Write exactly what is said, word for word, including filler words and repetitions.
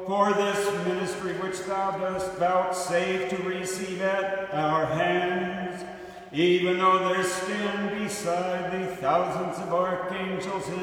for this ministry which thou dost vouchsafe to receive at our hands, even though there stand beside thee thousands of archangels